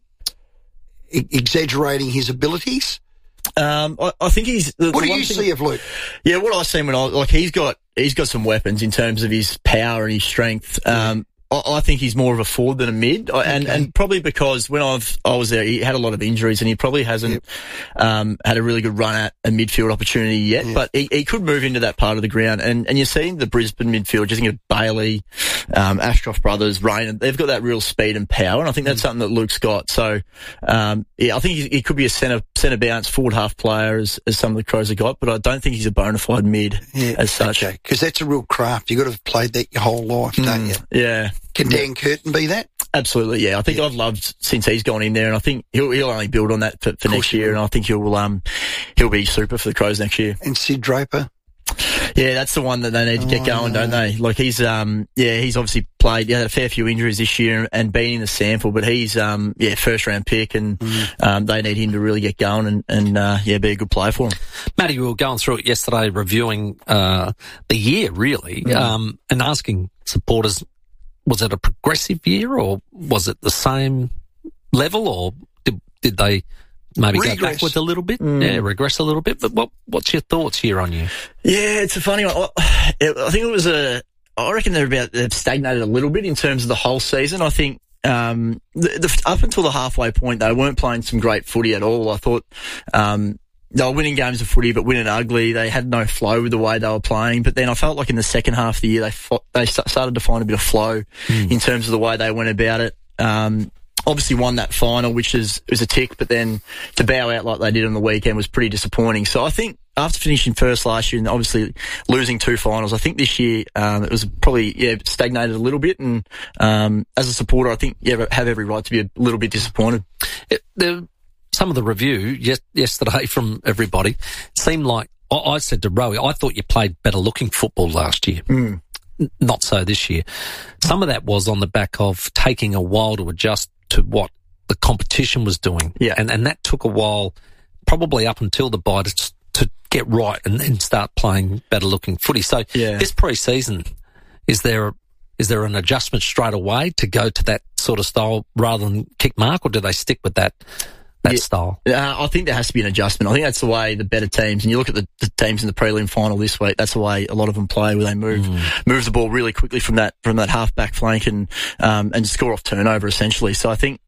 e- exaggerating his abilities? Um, I, I think he's. The, What the do one you thing- see of Luke? Yeah, what I seen when I like he's got he's got some weapons in terms of his power and his strength. Um, I, I think he's more of a forward than a mid, I, and Okay. and probably because when I've I was there, he had a lot of injuries and he probably hasn't um, had a really good run at a midfield opportunity yet. Yeah. But he, he could move into that part of the ground, and and you're seeing the Brisbane midfield. Just think of Bailey, um, Ashcroft brothers, Rain, and they've got that real speed and power, and I think that's something that Luke's got. So um, yeah, I think he, he could be a centre centre bounce forward half player as as some of the Crows have got, but I don't think he's a bona fide mid Yeah, as such. Okay, because that's a real craft. You've got to have played that your whole life, don't you? Yeah. Can Dan Curtin be that? Absolutely, yeah. I think I've loved since he's gone in there, and I think he'll he'll only build on that for, for next he year, will. and I think he'll um he'll be super for the Crows next year. And Sid Draper? Yeah, that's the one that they need to get Oh, going, no. don't they? Like he's um yeah he's obviously played yeah had a fair few injuries this year and been in the sample, but he's um yeah first round pick, and Mm. um they need him to really get going and and uh, yeah be a good player for him. Matty, we were going through it yesterday, reviewing uh, the year, really, Mm. um, and asking supporters, was it a progressive year or was it the same level, or did, did they maybe Regress. go backwards a little bit? Mm. Yeah, regress a little bit. But what what's your thoughts year on year? Yeah, it's a funny one. I I think it was a. I reckon they're about they've stagnated a little bit in terms of the whole season. I think um, the, the, up until the halfway point, they weren't playing some great footy at all. I thought um, they were winning games of footy, but winning ugly. They had no flow with the way they were playing. But then I felt like in the second half of the year, they fo- they st- started to find a bit of flow Mm. in terms of the way they went about it. Um, obviously won that final, which is was a tick, but then to bow out like they did on the weekend was pretty disappointing. So I think after finishing first last year and obviously losing two finals, I think this year um, it was probably yeah stagnated a little bit. And um, as a supporter, I think yeah have every right to be a little bit disappointed. It, the, some of the review yes, yesterday from everybody seemed like, I, I said to Rowie, I thought you played better looking football last year. Mm. N- Not so this year. Some of that was on the back of taking a while to adjust to what the competition was doing. Yeah. And, and that took a while, probably up until the bye, to, to get right and then start playing better looking footy. So Yeah. this pre-season, is there, is there an adjustment straight away to go to that sort of style rather than kick mark, or do they stick with that, that Yeah. style? Uh, I think there has to be an adjustment. I think that's the way the better teams, and you look at the, the teams in the prelim final this week, that's the way a lot of them play, where they move Mm. move the ball really quickly from that from that half back flank and um, and score off turnover essentially. So I think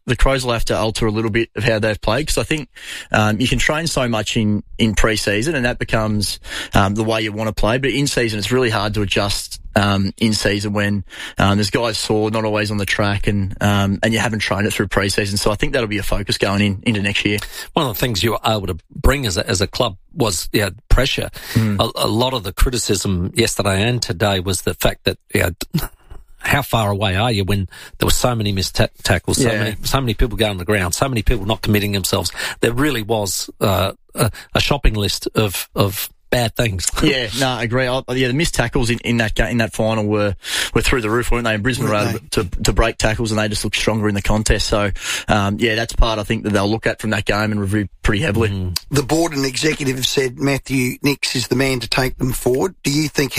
the Crows will have to alter a little bit of how they've played, because I think um, you can train so much in, in pre-season and that becomes um, the way you want to play. But in season, it's really hard to adjust um, in season when um, there's guys sore, not always on the track, and um, and you haven't trained it through pre-season. So I think that'll be a focus going in into next year. One of the things you were able to bring as a, as a club was yeah, pressure. Mm. A, a lot of the criticism yesterday and today was the fact that yeah, how far away are you when there were so many missed ta- tackles, so Yeah. many so many people going on the ground, so many people not committing themselves. There really was uh, a, a shopping list of of bad things. Yeah, no, I agree. I, yeah, the missed tackles in, in that ga- in that final were were through the roof, weren't they? And Brisbane were able to to break tackles, and they just looked stronger in the contest. So, um, yeah, that's part I think that they'll look at from that game and review pretty heavily. The board and executive have said Matthew Nix is the man to take them forward. Do you think